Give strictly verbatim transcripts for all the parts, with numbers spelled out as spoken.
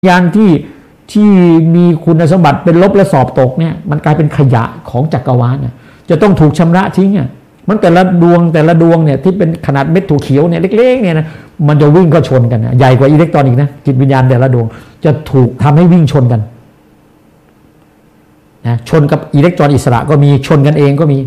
ยานที่ที่มีคุณสมบัติเป็นลบและสอบตกเนี่ยมันกลายเป็นขยะของจักรวาลนะจะต้องถูกชำระทิ้งอ่ะมันแต่ละดวงแต่ละดวงเนี่ยที่เป็นขนาดเม็ดถั่วเขียวเนี่ยเล็กๆเนี่ยนะมันจะวิ่งเข้าชนกันนะใหญ่กว่าอิเล็กตรอนอีกนะจิตวิญญาณแต่ละดวงจะถูกทำให้วิ่งชนกันนะชนกับอิเล็กตรอนอิสระก็มีชนกันเองก็มี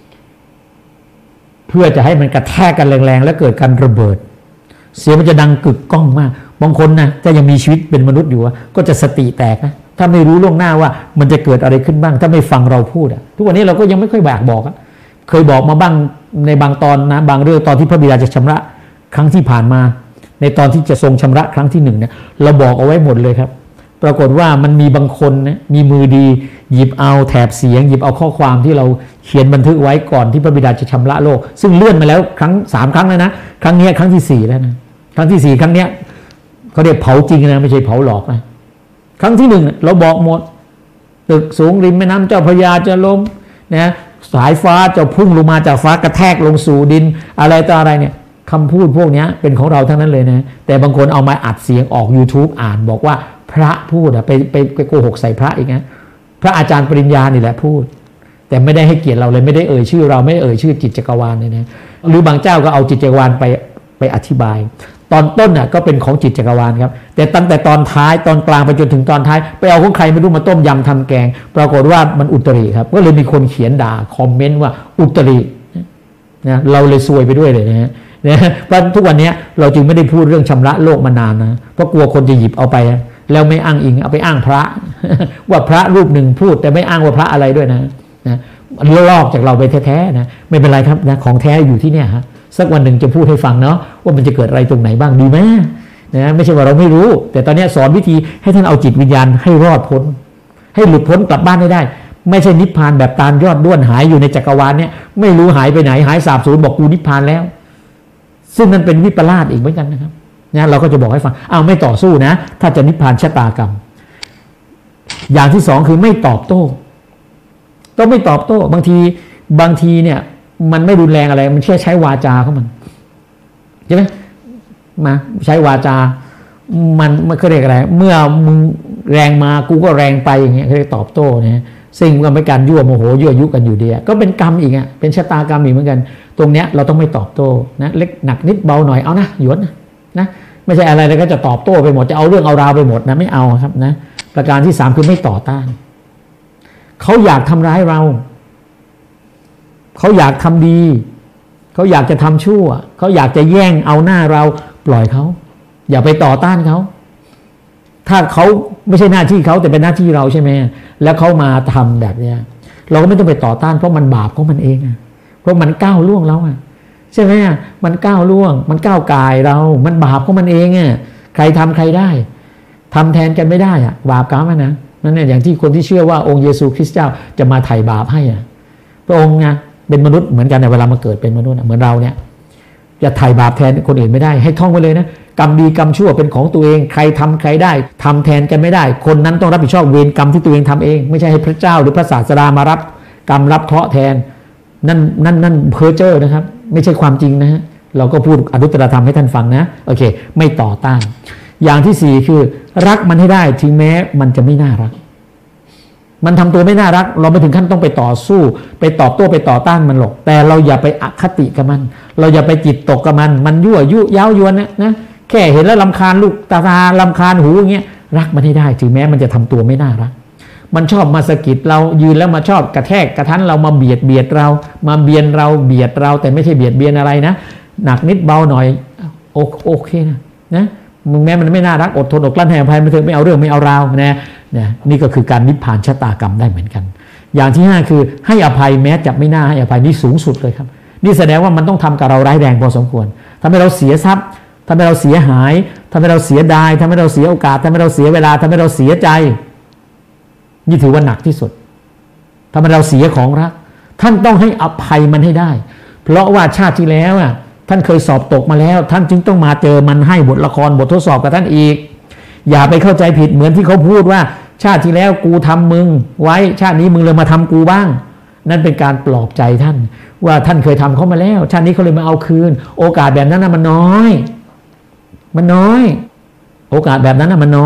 เพื่อจะให้มันกระแทกกันแรงๆแล้วเกิดการระเบิดเสียงมันจะดังกึกก้องมากบางคนนะถ้ายังมีชีวิตเป็นมนุษย์อยู่ก็จะสติแตกนะถ้าไม่รู้ล่วงหน้าว่ามันจะเกิดอะไรขึ้นบ้างถ้าไม่ฟังเราพูดอะทุกวันนี้เราก็ยังไม่ค่อยบอกบอกเคยบอกมาบ้างในบางตอนนะบางเรื่องตอนที่พระบิดาจะชำระครั้งที่ผ่านมาในตอนที่จะทรงชำระครั้งที่หนึ่งเนี่ยเราบอกเอาไว้หมดเลยครับปรากฏว่ามันมีบางคนนะมีมือดีหยิบเอาแถบเสียงหยิบเอาข้อความที่เราเขียนบันทึกไว้ก่อนที่พระบิดาจะชำระโลกซึ่งเลื่อนมาแล้วครั้งสามครั้งแล้วนะครั้งนี้ครั้งที่สี่แล้วนะครั้งที่สี่ครั้งเนี้ยเขาเรียกเผาจริงนะไม่ใช่เผาหลอกนะครั้งที่หนึ่งเราบอกหมดตึกสูงริมแม่น้ำเจ้าพระยาจะล้มนะสายฟ้าจะพุ่งลงมาจากฟ้ากระแทกลงสู่ดินอะไรต่ออะไรเนี่ยคำพูดพวกนี้เป็นของเราทั้งนั้นเลยนะแต่บางคนเอามาอัดเสียงออก YouTube อ่านบอกว่าพระพูดอะไปไปไปโกหกใส่พระอีกนะพระอาจารย์ปริญญานี่แหละพูดแต่ไม่ได้ให้เกียรติเราเลยไม่ได้เอ่ยชื่อเราไม่เอ่ยชื่อจิตจักรวาลเลยนะหรือบางเจ้าก็เอาจิตจักรวาลไปไปอธิบายตอนต้นน่ะก็เป็นของจิตจักรวาลครับแต่ตั้งแต่ตอนท้ายตอนกลางไปจนถึงตอนท้ายไปเอาของใครไม่รู้มาต้มยำทำแกงปรากฏว่ามันอุตริครับก็เลยมีคนเขียนด่าคอมเมนต์ว่าอุตรินะเราเลยซวยไปด้วยเลยนะฮะเพราะทุกวันนี้เราจึงไม่ได้พูดเรื่องชำระโลกมานานนะเพราะกลัวคนจะหยิบเอาไปแล้วไม่อ้างอิงเอาไปอ้างพระว่าพระรูปหนึ่งพูดแต่ไม่อ้างว่าพระอะไรด้วยนะนะลอกจากเราไปแท้ๆนะไม่เป็นไรครับนะของแท้อยู่ที่เนี่ยฮะสักวันหนึ่งจะพูดให้ฟังเนาะว่ามันจะเกิดอะไรตรงไหนบ้างดีไหมนะไม่ใช่ว่าเราไม่รู้แต่ตอนนี้สอนวิธีให้ท่านเอาจิตวิญญาณให้รอดพ้นให้หลุดพ้นกลับบ้านได้ได้ไม่ใช่นิพพานแบบตาลยอดด้วนหายอยู่ในจักรวาลเนี่ยไม่รู้หายไปไหนหายสาบสูญบอกกูนิพพานแล้วซึ่งนั่นเป็นวิปลาสอีกเหมือนกันนะครับนะเราก็จะบอกให้ฟังอ้าวไม่ต่อสู้นะถ้าจะนิพพานชะตากรรมอย่างที่สองคือไม่ตอบโต้ต้องไม่ตอบโต้บางทีบางทีเนี่ยมันไม่รุนแรงอะไรมันแค่ใช้วาจาของมันใช่ไหมมาใช้วาจามันมันเขาเรียกอะไรเมื่อมึงแรงมากูก็แรงไปอย่างเงี้ยเขาเรียกตอบโต้เนี่ยสิ่งก็เป็นการยั่วโมโหยั่วยุกันอยู่ดีก็เป็นกรรมอีกอ่ะเป็นชะตากรรมอีกเหมือนกันตรงเนี้ยเราต้องไม่ตอบโต้นะเล็กหนักนิดเบาหน่อยเอานะหยวนนะไม่ใช่อะไรแล้วก็จะตอบโต้ไปหมดจะเอาเรื่องเอาราวไปหมดนะไม่เอาครับนะประการที่สามคือไม่ต่อต้านเขาอยากทำร้ายเราเขาอยากทำดีเขาอยากจะทำชั่วเขาอยากจะแย่งเอาหน้าเราปล่อยเขาอย่าไปต่อต้านเขาถ้าเขาไม่ใช่หน้าที่เขาแต่เป็นหน้าที่เราใช่ไหมแล้วเขามาทำแบบเนี้ยเราก็ไม่ต้องไปต่อต้านเพราะมันบาปของมันเองอ่ะเพราะมันก้าวล่วงเราอ่ะใช่ไหมมันก้าวล่วงมันก้าวกายเรามันบาปของมันเองอ่ะใครทำใครได้ทำแทนกันไม่ได้อ่ะบาปกรรมนะนั่นเนี่ยอย่างที่คนที่เชื่อว่าองค์เยซูคริสต์เจ้าจะมาไถ่บาปให้อ่ะพระองค์ไงเป็นมนุษย์เหมือนกันในเวลามาเกิดเป็นมนุษย์เหมือนเราเนี่ยจะไถ่บาปแทนคนอื่นไม่ได้ให้ท่องไว้เลยนะกรรมดีกรรมชั่วเป็นของตัวเองใครทำใครได้ทำแทนกันไม่ได้คนนั้นต้องรับผิดชอบเวรกรรมที่ตัวเองทำเองไม่ใช่ให้พระเจ้าหรือพระศาสดามารับกรรมรับเคราะห์แทนนั่นนั่นนั่นเพ้อเจ้อนะครับไม่ใช่ความจริงนะฮะเราก็พูดอนุตตรธรรมให้ท่านฟังนะโอเคไม่ต่อต้านอย่างที่สี่คือรักมันให้ได้ถึงแม้มันจะไม่น่ารักมันทำตัวไม่น่ารักเราไม่ถึงขั้นต้องไปต่อสู้ไปตอบโต้ไปต่อต้านมันหรอกแต่เราอย่าไปอคติกับมันเราอย่าไปจิตตกกับมันมันยั่วยุเย้ายวนนะนะแค่เห็นแล้วรำคาญลูกตาตาลำคาญหูอย่างเงี้ยรักมันให้ได้ถึงแม้มันจะทำตัวไม่น่ารักมันชอบมาสะกิดเรายืนแล้วมาชอบกระแทกกระทันเรามาเบียดเบียดเรามาเบียนเราเบียดเราแต่ไม่ใช่เบียดเบียนอะไรนะหนักนิดเบาหน่อยโอโอเคนะนะมึงแม้มันไม่น่ารักอดทนอดกลั้นให้อภัยมันเถอะไม่เอาเรื่องไม่เอาราวนะนะนี่ก็คือการนิพพานชะตากรรมได้เหมือนกันอย่างที่ห้าคือให้อภัยแม้จะไม่น่าให้อภัยนี่สูงสุดเลยครับนี่แสดงว่ามันต้องทำกับเราร้ายแรงพอสมควรทำให้เราเสียทรัพย์ทำให้เราเสียหายทำให้เราเสียดายทำให้เราเสียโอกาสทำให้เราเสียเวลาทำให้เราเสียใจนี่ถือว่าหนักที่สุดทำให้เราเสียของรักท่านต้องให้อภัยมันให้ได้เพราะว่าชาติที่แล้วอ่ะท่านเคยสอบตกมาแล้วท่านจึงต้องมาเจอมันให้บทละครบททดสอบกับท่านอีกอย่าไปเข้าใจผิดเหมือนที่เขาพูดว่าชาติที่แล้วกูทำมึงไว้ชาตินี้มึงเลยมาทำกูบ้างนั่นเป็นการปลอบใจท่านว่าท่านเคยทำเขามาแล้วชาตินี้เขาเลยมาเอาคืนโอกาสแบบนั้นน่ะมันน้อยมันน้อยโอกาสแบบนั้นน่ะมันน้อย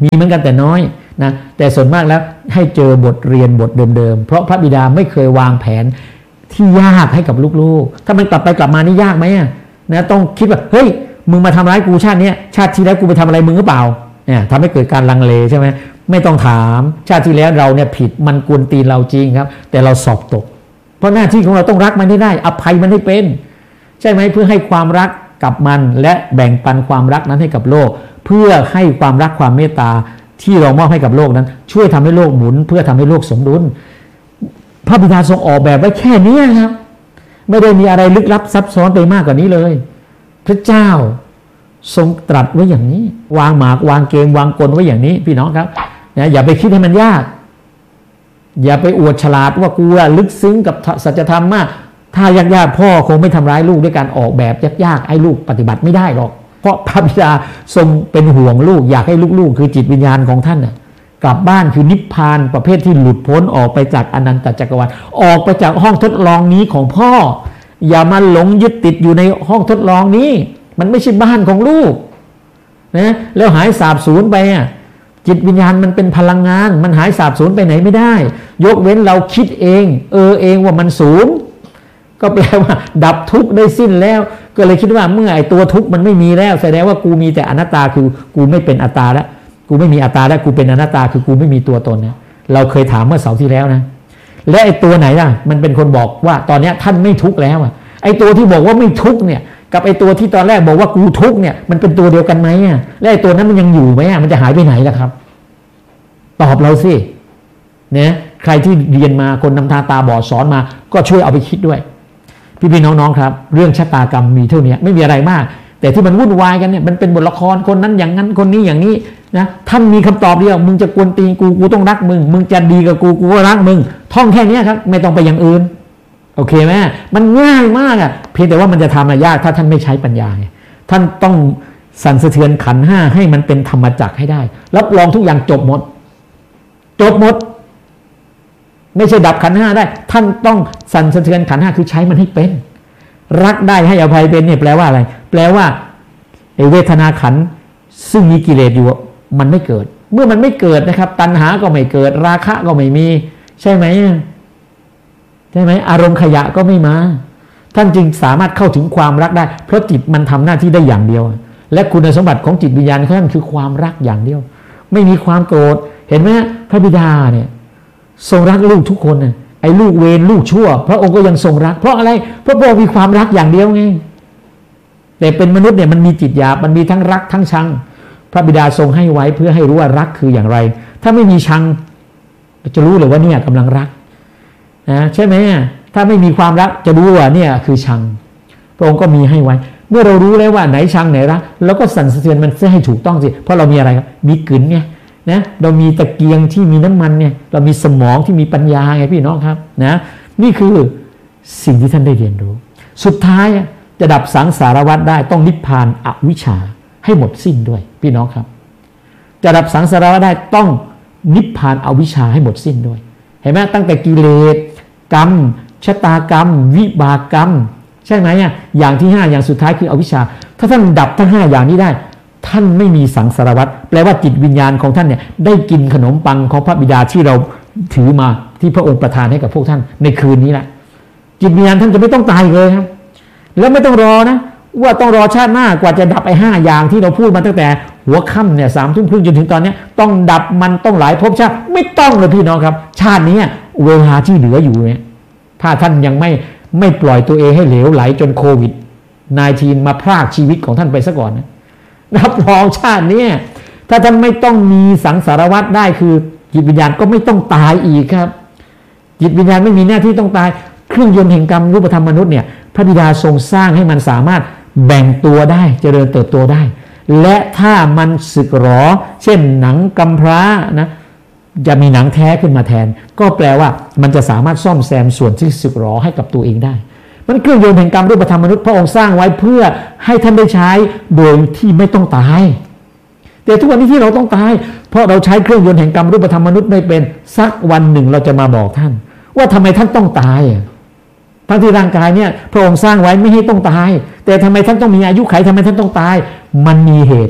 มีเหมือนกันแต่น้อยนะแต่ส่วนมากแล้วให้เจอบทเรียนบทเดิมๆเพราะพระบิดาไม่เคยวางแผนที่ยากให้กับลูกๆถ้ามันกลับไปกลับมานี่ยากไหมนะต้องคิดว่าเฮ้ยมึงมาทำร้ายกูชาตินี้ชาติที่แล้วกูไปทำอะไรมึงหรือเปล่าเนี่ยทำให้เกิดการลังเลใช่ไหมไม่ต้องถามชาติที่แล้วเราเนี่ยผิดมันกวนตีนเราจริงครับแต่เราสอบตกเพราะหน้าที่ของเราต้องรักมันให้ได้อภัยมันให้เป็นใช่ไหมเพื่อให้ความรักกับมันและแบ่งปันความรักนั้นให้กับโลกเพื่อให้ความรักความเมตตาที่เรามอบให้กับโลกนั้นช่วยทำให้โลกหมุนเพื่อทำให้โลกสมดุลพระบิดาทรงออกแบบไว้แค่นี้ครับไม่ได้มีอะไรลึกลับซับซ้อนไปมากกว่านี้เลยพระเจ้าทรงตรัสไว้อย่างนี้วางหมากวางเกมวางกลไว้อย่างนี้พี่น้องครับนะอย่าไปคิดให้มันยากอย่าไปอวดฉลาดว่ากูลึกซึ้งกับสัจธรรมมากถ้ายากๆพ่อคงไม่ทำร้ายลูกด้วยการออกแบบยากๆให้ลูกปฏิบัติไม่ได้หรอกเพราะพระบิดาทรงเป็นห่วงลูกอยากให้ลูกๆคือจิตวิญญาณของท่านน่ะกลับบ้านคือนิพพานประเภทที่หลุดพ้นออกไปจากอนันตจักรวาลออกไปจากห้องทดลองนี้ของพ่ออย่ามาหลงยึดติดอยู่ในห้องทดลองนี้มันไม่ใช่บ้านของลูกนะแล้วหายสาบสูญไปอ่ะจิตวิญญาณมันเป็นพลังงานมันหายสาบสูญไปไหนไม่ได้ยกเว้นเราคิดเองเออเองว่ามันสูญก็แปลว่าดับทุกข์ได้สิ้นแล้วก็เลยคิดว่าเมื่อไอ้ตัวทุกข์มันไม่มีแล้วแสดงว่ากูมีแต่อนัตตาคือกูไม่เป็นอัตตาแล้วกูไม่มีอัตตาแล้วกูเป็นอนัตตาคือกูไม่มีตัวตนนะเราเคยถามเมื่อเสาร์ที่แล้วนะและไอ้ตัวไหนล่ะมันเป็นคนบอกว่าตอนนี้ท่านไม่ทุกข์แล้วอ่ะไอ้ตัวที่บอกว่าไม่ทุกข์เนี่ยกับไอ้ตัวที่ตอนแรกบอกว่ากูทุกข์เนี่ยมันเป็นตัวเดียวกันไหมอ่ะและไอ้ตัวนั้นมันยังอยู่ไหมอ่ะมันจะหายไปไหนล่ะครับตอบเราสิเนี่ยใครที่เรียนมาคนนำทางตาบอดสอนมาก็ช่วยเอาไปคิดด้วยพี่ๆน้องๆครับเรื่องชะตากรรมมีเท่านี้ไม่มีอะไรมากแต่ที่มันวุ่นวายกันเนี่ยมันเป็นบทละครคนนั้นอย่างนั้นคนนี้อย่างนี้นะท่านมีคำตอบเดียวมึงจะกวนตีนกูกูต้องรักมึงมึงจะดีกับกูกูก็รักมึงท่องแค่นี้ครับไม่ต้องไปอย่างอื่นโอเคไหมมันง่ายมากอ่ะเพียงแต่ว่ามันจะทำอะไรยากถ้าท่านไม่ใช้ปัญญาท่านต้องสั่นสะเทือนขันธ์ห้าให้มันเป็นธรรมจักรให้ได้รับรองทุกอย่างจบหมดจบหมดไม่ใช่ดับขันธ์ห้าได้ท่านต้องสั่นสะเทือนขันธ์ห้าคือใช้มันให้เป็นรักได้ให้อภัยเป็นเนี่ยแปลว่าอะไรแปลว่าไอ้เวทนาขันธ์ซึ่งมีกิเลสอยู่มันไม่เกิดเมื่อมันไม่เกิดนะครับตัณหาก็ไม่เกิดราคะก็ไม่มีใช่ไหมใช่ไหมอารมณ์ขยะก็ไม่มาท่านจึงสามารถเข้าถึงความรักได้เพราะจิตมันทำหน้าที่ได้อย่างเดียวและคุณสมบัติของจิตวิญญาณของท่านคือความรักอย่างเดียวไม่มีความโกรธเห็นไหมพระบิดาเนี่ยทรงรักลูกทุกคนน่ะไอ้ลูกเวรลูกชั่วพระองค์ก็ยังทรงรักเพราะอะไรเพราะพระองค์มีความรักอย่างเดียวไงแต่เป็นมนุษย์เนี่ยมันมีจิตหยาบมันมีทั้งรักทั้งชังพระบิดาทรงให้ไว้เพื่อให้รู้ว่ารักคืออย่างไรถ้าไม่มีชังจะรู้เลยว่าเนี่ยกำลังรักนะใช่ไหมถ้าไม่มีความรักจะรู้ว่าเนี่ยคือชังพระองค์ก็มีให้ไว้เมื่อเรารู้แล้วว่าไหนชังไหนรักเราก็สั่นสะเทือนมันให้ถูกต้องสิเพราะเรามีอะไรครับมีกลืนไงนะเรามีตะเกียงที่มีน้ำมันเนี่ยเรามีสมองที่มีปัญญาไงพี่น้องครับนะนี่คือสิ่งที่ท่านได้เรียนรู้สุดท้ายจะดับสังสารวัฏได้ต้องนิพพานอวิชชาให้หมดสิ้นด้วยพี่น้องครับจะดับสังสารวัฏได้ต้องนิพพานอวิชชาให้หมดสิ้นด้วยเห็นไหมตั้งแต่กิเลสกรรมชะตากรรมวิบากกรรมใช่ไหมอย่างที่ห้าอย่างสุดท้ายคืออวิชชาถ้าท่านดับทั้งห้าอย่างนี้ได้ท่านไม่มีสังสารวัฏแปลว่าจิตวิญญาณของท่านเนี่ยได้กินขนมปังของพระบิดาที่เราถือมาที่พระองค์ประทานให้กับพวกท่านในคืนนี้แหละจิตวิญญาณท่านจะไม่ต้องตายเลยครับแล้วไม่ต้องรอนะว่าต้องรอชาติหน้ากว่าจะดับไอ้ห้าอย่างที่เราพูดมาตั้งแต่หัวค่ำเนี่ยสามทุ่มครึ่งจนถึงตอนนี้ต้องดับมันต้องหลายภพชาติไม่ต้องเลยพี่น้องครับชาตินี้เวลาที่เหลืออยู่เนี่ยถ้าท่านยังไม่ไม่ปล่อยตัวเองให้เหลวไหลจนโควิด สิบเก้า มาพรากชีวิตของท่านไปซะก่อนนะรับรองชาตินี้ถ้าท่านไม่ต้องมีสังสารวัฏได้คือจิตวิญญาณก็ไม่ต้องตายอีกครับจิตวิญญาณไม่มีหน้าที่ต้องตายเครื่องยนต์แห่งกรรมรูปธรรมมนุษย์เนี่ยพระบิดาทรงสร้างให้มันสามารถแบ่งตัวได้เจริญเติบโตได้และถ้ามันสึกหรอเช่นหนังกำพร้านะจะมีหนังแท้ขึ้นมาแทนก็แปลว่ามันจะสามารถซ่อมแซมส่วนที่สึกหรอให้กับตัวเองได้มันเครื่องยนต์แห่งกรรมรูปธรรมมนุษย์พระองค์สร้างไว้เพื่อให้ท่านได้ใช้โดยที่ไม่ต้องตายแต่ทุกวันนี้ที่เราต้องตายเพราะเราใช้เครื่องยนต์แห่งกรรมรูปธรรมมนุษย์ไม่เป็นสักวันหนึ่งเราจะมาบอกท่านว่าทำไมท่านต้องตายทั้งที่ร่างกายเนี่ยพระองค์สร้างไว้ไม่ให้ต้องตายแต่ทำไมท่านต้องมีอายุขัยทำไมท่านต้องตายมันมีเหตุไง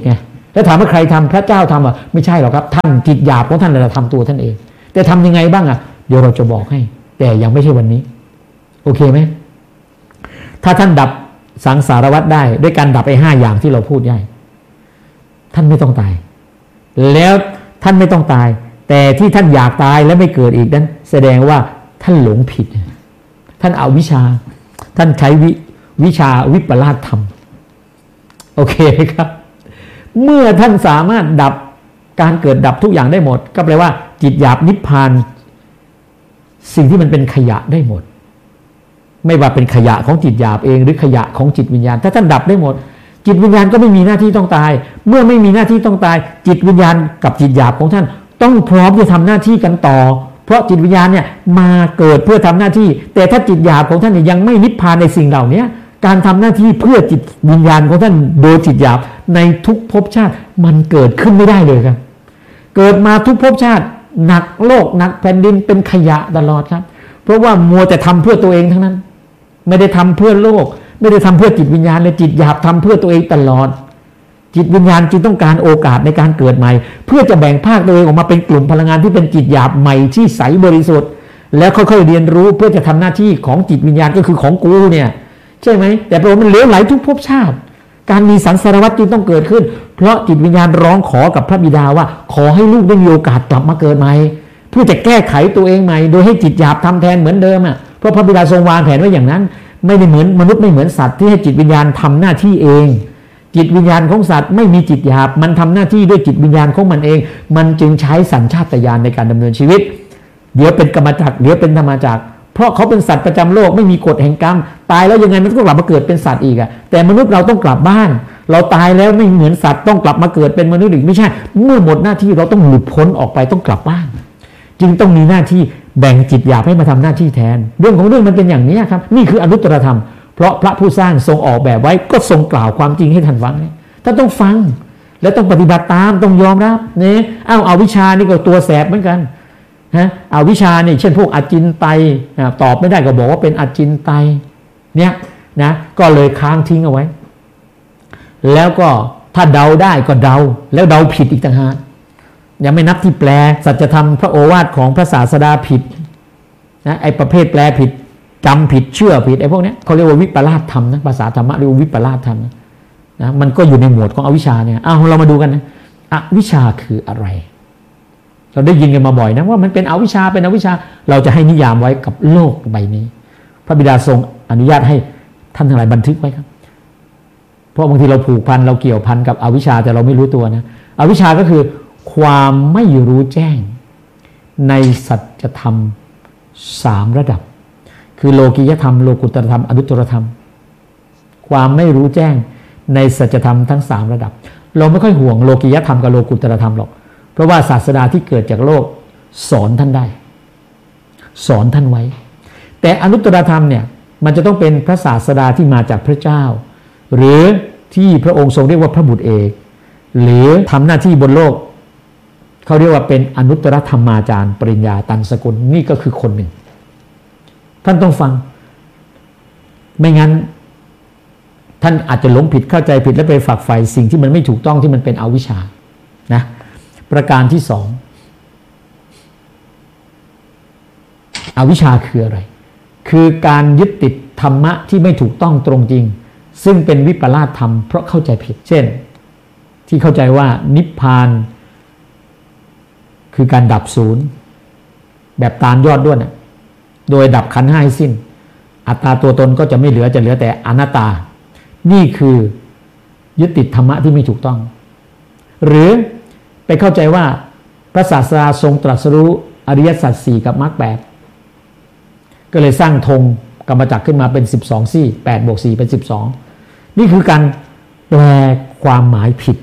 แล้วถามว่าใครทำพระเจ้าทำอ่ะไม่ใช่หรอกครับท่านจิตหยาบของท่านเราทำตัวท่านเองแต่ทำยังไงบ้างอ่ะเดี๋ยวเราจะบอกให้แต่ยังไม่ใช่วันนี้โอเคไหมถ้าท่านดับสังสารวัฏได้ด้วยการดับไอ้ห้าอย่างที่เราพูดได้ท่านไม่ต้องตายแล้วท่านไม่ต้องตายแต่ที่ท่านอยากตายและไม่เกิดอีกนั้นแสดงว่าท่านหลงผิดท่านเอาวิชาท่านใช้วิวิชาวิปลาสธรรมโอเคไหมครับเมื่อท่านสามารถดับการเกิดดับทุกอย่างได้หมดก็แปลว่าจิตหยาบนิพพานสิ่งที่มันเป็นขยะได้หมดไม่ว่าเป็นขยะของจิตหยาบเองหรือขยะของจิตวิญญาณถ้าท่านดับได้หมดจิตวิญญาณก็ไม่มีหน้าที่ต้องตายเมื่อไม่มีหน้าที่ต้องตายจิตวิญญาณกับจิตหยาบของท่านต้องพร้อมจะทำหน้าที่กันต่อเพราะจิตวิญญาณเนี่ยมาเกิดเพื่อทำหน้าที่แต่ถ้าจิตหยาบของท่านยังไม่นิพพานในสิ่งเหล่านี้การทำหน้าที่เพื่อจิตวิญญาณของท่านโดยจิตหยาบในทุกภพชาติมันเกิดขึ้นไม่ได้เลยครับเกิดมาทุกภพชาติหนักโลกหนักแผ่นดินเป็นขยะตลอดครับเพราะว่ามัวแต่ทำเพื่อตัวเองทั้งนั้นไม่ได้ทำเพื่อโลกไม่ได้ทำเพื่อจิตวิญญาณเลยจิตหยาบทำเพื่อตัวเองตลอดจิตวิญญาณจึงต้องการโอกาสในการเกิดใหม่เพื่อจะแบ่งภาคตัวเองออกมาเป็นกลุ่มพลังงานที่เป็นจิตหยาบใหม่ที่ใสบริสุทธิ์แล้วค่อยๆเรียนรู้เพื่อจะทำหน้าที่ของจิตวิญญาณก็คือของกูเนี่ยใช่ไหมแต่เพราะมันเหลวไหลทุกภพชาติการมีสังสารวัฏจึงต้องเกิดขึ้นเพราะจิตวิญญาณร้องขอกับพระบิดาว่าขอให้ลูกได้มีโอกาสกลับมาเกิดใหม่เพื่อจะแก้ไขตัวเองใหม่โดยให้จิตหยาบทำแทนเหมือนเดิมอ่ะเพราะพระบิดาทรงวางแผนไว้อย่างนั้นไม่ได้เหมือนมนุษย์ไม่เหมือนสัตว์ที่ให้จิตวิญญาณทำหน้าที่เองจิตวิญญาณของสัตว์ไม่มีจิตหยาบมันทำหน้าที่ด้วยจิตวิญญาณของมันเองมันจึงใช้สัญชาตญาณในการดำเนินชีวิตเดี๋ยวเป็นกรรมจักรเดี๋ยวเป็นธรรมจักรเพราะเขาเป็นสัตว์ประจำโลกไม่มีกฎแห่งกรรมตายแล้วยังไงมันก็กลับมาเกิดเป็นสัตว์อีกอะแต่มนุษย์เราต้องกลับบ้านเราตายแล้วไม่เหมือนสัตว์ต้องกลับมาเกิดเป็นมนุษย์อีกไม่ใช่เมื่อหมดหน้าที่เราต้องหลุดพ้นออกไปต้องกลับบ้านจึงต้องมีหน้าที่แบ่งจิตหยาบให้มาทำหน้าที่แทนเรื่องของเรื่องมันเป็นอย่างนี้ครับนี่คืออนุตตรธรรมเพราะพระผู้สร้างทรงออกแบบไว้ก็ทรงกล่าวความจริงให้ท่านฟังท่านต้องฟังและต้องปฏิบัติตามต้องยอมรับเนี่ยอ้าวเอาวิชานี่ก็ตัวแสบเหมือนกันฮะเอาวิชานี่เช่นพวกอจินไตยตอบไม่ได้ก็บอกว่าเป็นอจินไตยเนี่ยนะก็เลยค้างทิ้งเอาไว้แล้วก็ถ้าเดาได้ก็เดาแล้วเดาผิดอีกต่างหากยังไม่นับที่แปลสัจธรรมพระโอวาทของพระศาสดาผิดนะไอ้ประเภทแปลผิดจำผิดเชื่อผิดไอ้พวกนี้เขาเรียกว่าวิปลาสธรรมนะภาษาธรรมะเรียกว่าวิปลาสธรรมนะนะมันก็อยู่ในหมวดของอวิชชาเนี่ยอ้าวเรามาดูกันนะอวิชชาคืออะไรเราได้ยินกันมาบ่อยนะว่ามันเป็นอวิชชาเป็นอวิชชาเราจะให้นิยามไว้กับโลกใบนี้พระบิดาทรงอนุญาตให้ท่านทั้งหลายบันทึกไว้ครับเพราะบางทีเราผูกพันเราเกี่ยวพันกับอวิชชาแต่เราไม่รู้ตัวนะอวิชชาก็คือความไม่รู้แจ้งในสัจธรรมสามระดับคือโลกิยธรรมโลกุตตรธรรมอนุตตรธรรมความไม่รู้แจ้งในสัจธรรมทั้งสามระดับเราไม่ค่อยห่วงโลกิยธรรมกับโลกุตตรธรรมหรอกเพราะว่าศาสดาที่เกิดจากโลกสอนท่านได้สอนท่านไว้แต่อนุตตรธรรมเนี่ยมันจะต้องเป็นพระศาสดาที่มาจากพระเจ้าหรือที่พระองค์ทรงเรียกว่าพระบุตรเอกหรือทำหน้าที่บนโลกเขาเรียกว่าเป็นอนุตตรธรรมาจารย์ปริญญาตันสกุลนี่ก็คือคนหนึ่งท่านต้องฟังไม่งั้นท่านอาจจะหลงผิดเข้าใจผิดและไปฝักใฝ่สิ่งที่มันไม่ถูกต้องที่มันเป็นอวิชชานะประการที่สองอวิชชาคืออะไรคือการยึดติดธรรมะที่ไม่ถูกต้องตรงจริงซึ่งเป็นวิปลาสธรรมเพราะเข้าใจผิดเช่นที่เข้าใจว่านิพพานคือการดับศูนย์แบบตาลยอดด้วนนะโดยดับขันธ์ห้าให้สิ้นอัตตาตัวตนก็จะไม่เหลือจะเหลือแต่อนัตตานี่คือยึดติดธรรมะที่ไม่ถูกต้องหรือไปเข้าใจว่าพระศาสดาทรงตรัสรู้อริยสัจสี่กับมรรคแปดก็เลยสร้างธงกรรมจักรขึ้นมาเป็นสิบสองซี่แปดบวกสี่เป็นสิบสองนี่คือการแปลความหมายผิด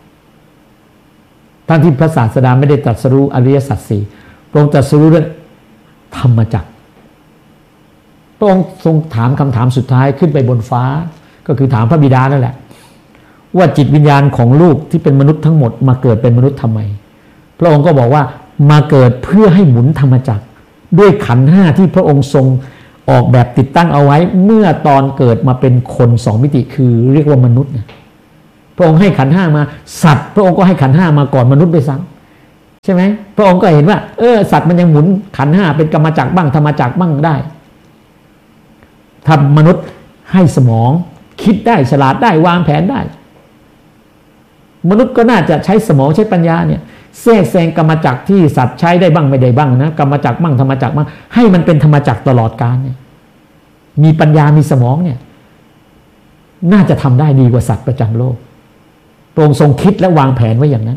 ทั้งที่พระศาสดาไม่ได้ตรัสรู้อริยสัจสี่พระองค์ตรัสรู้เรื่องธรรมจักรพระองค์ทรงถามคำถามสุดท้ายขึ้นไปบนฟ้าก็คือถามพระบิดานั่นแหละว่าจิตวิญญาณของลูกที่เป็นมนุษย์ทั้งหมดมาเกิดเป็นมนุษย์ทำไมพระองค์ก็บอกว่ามาเกิดเพื่อให้หมุนธรรมจักรด้วยขันธ์ห้าที่พระองค์ทรงออกแบบติดตั้งเอาไว้เมื่อตอนเกิดมาเป็นคนสองมิติคือเรียกว่ามนุษย์เนี่ยพระองค์ให้ขันธ์ห้ามาสัตว์พระองค์ก็ให้ขันธ์ห้ามาก่อนมนุษย์ด้วยซ้ำใช่ไหมพระองค์ก็เห็นว่าเออสัตว์มันยังหมุนขันธ์ห้าเป็นกรรมจักรบ้างธรรมจักรบ้างได้ทำมนุษย์ให้สมองคิดได้ฉลาดได้วางแผนได้มนุษย์ก็น่าจะใช้สมองใช้ปัญญาเนี่ยแทรกแซงกรรมจักรที่สัตว์ใช้ได้บ้างไม่ได้บ้างนะกรรมจักรบ้างธรรมจักรบ้างให้มันเป็นธรรมจักรตลอดกาลเนี่ยมีปัญญามีสมองเนี่ยน่าจะทำได้ดีกว่าสัตว์ประจำโลกพระองค์ทรงคิดและวางแผนไว้อย่างนั้น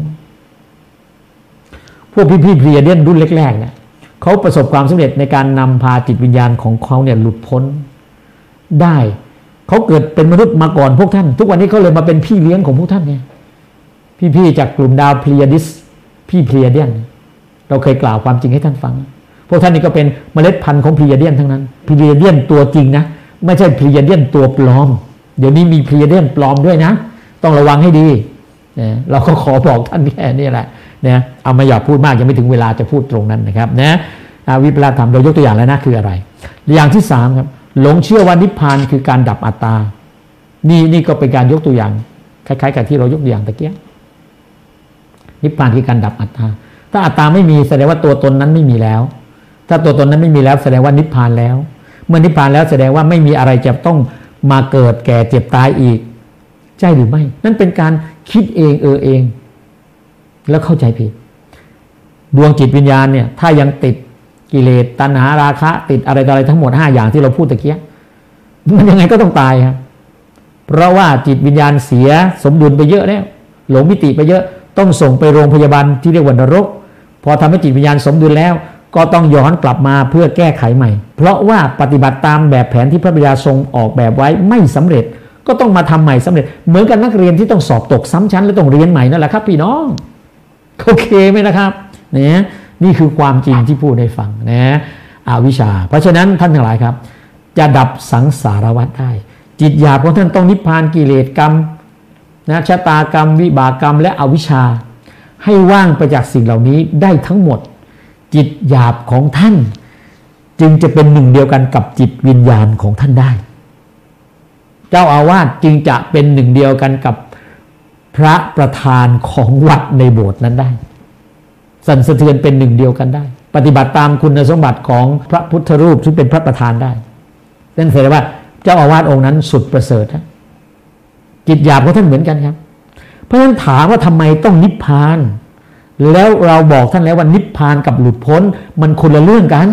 พวกพี่ๆเพลียเดียนรุ่นแรกๆเนี่ยเขาประสบความสำเร็จในการนำพาจิตวิญญาณของเขาเนี่ยหลุดพ้นได้เขาเกิดเป็นมนุษย์มาก่อนพวกท่านทุกวันนี้เขาเลยมาเป็นพี่เลี้ยงของพวกท่านไงพี่ๆจากกลุ่มดาวเพลียดิสพี่เพลียเดียนเราเคยกล่าวความจริงให้ท่านฟังพวกท่านนี่ก็เป็นเมล็ดพันธุ์ของเพลียเดียนทั้งนั้นเพลียเดียนตัวจริงนะไม่ใช่เพลียเดียนตัวปลอมเดี๋ยวนี้มีเพลียเดียนปลอมด้วยนะต้องระวังให้ดีนะเราก็ขอบอกท่านแค่นี้แหละนะเอามาอย่าพูดมากยังไม่ถึงเวลาจะพูดตรงนั้นนะครับนะวิปลาสธรรมเรายกตัวอย่างแล้วนะคืออะไรอย่างที่สามครับหลงเชื่อว่านิพพานคือการดับอัตตานี่นี่ก็เป็นการยกตัวอย่างคล้ายๆกับที่เรายกตัวอย่างตะเกียบนิพพานคือการดับอัตตาถ้าอัตตาไม่มีแสดงว่าตัวตนนั้นไม่มีแล้วถ้าตัวตนนั้นไม่มีแล้วแสดงว่านิพพานแล้วเมื่อนิพพานแล้วแสดงว่าไม่มีอะไรจะต้องมาเกิดแก่เจ็บตายอีกใช่หรือไม่นั่นเป็นการคิดเองเออเองแล้วเข้าใจผิดดวงจิตวิญญาณเนี่ยถ้ายังติดกิเลสตัณหาราคะติดอะไรอะไรทั้งหมดห้าอย่างที่เราพูดตะเกียบมันยังไงก็ต้องตายครับเพราะว่าจิตวิญญาณเสียสมดุลไปเยอะแล้วหลงมิติไปเยอะต้องส่งไปโรงพยาบาลที่เรียกว่านรกพอทำให้จิตวิญญาณสมดุลแล้วก็ต้องย้อนกลับมาเพื่อแก้ไขใหม่เพราะว่าปฏิบัติตามแบบแผนที่พระบิดาทรงออกแบบไว้ไม่สำเร็จก็ต้องมาทำใหม่สำเร็จเหมือนกับนักเรียนที่ต้องสอบตกซ้ำชั้นและต้องเรียนใหม่นั่นแหละครับพี่น้องโอเคไหมนะครับเนี่ยนี่คือความจริงที่พูดให้ฟังนะอวิชชาเพราะฉะนั้นท่านทั้งหลายครับจะดับสังสารวัฏได้จิตหยาบของท่านต้องนิพพานกิเลสกรรมนะชะตากรรมวิบากกรรมและอวิชชาให้ว่างไปจากสิ่งเหล่านี้ได้ทั้งหมดจิตหยาบของท่านจึงจะเป็นหนึ่งเดียวกันกับจิตวิญญาณของท่านได้เจ้าอาวาสจึงจะเป็นหนึ่งเดียวกันกับพระประธานของวัดในโบสถ์นั้นได้สั่นสะเทือนเป็นหนึ่งเดียวกันได้ปฏิบัติตามคุณสมบัติของพระพุทธรูปซึ่งเป็นพระประธานได้นั่นแสดงว่าเจ้าอาวาสองค์นั้นสุดประเสริฐนะจิตหยาบของท่านเหมือนกันครับเพราะฉะนั้นถามว่าทำไมต้องนิพพานแล้วเราบอกท่านแล้วว่านิพพานกับหลุดพ้นมันคนละเรื่องกัน